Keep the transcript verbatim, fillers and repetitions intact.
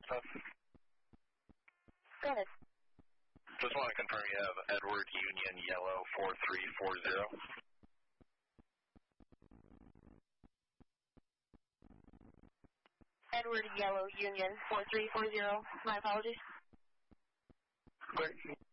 stuff? Go ahead. Just want to confirm you have Edward Union Yellow four three four zero. Edward Yellow Union four three four zero. My apologies. Great.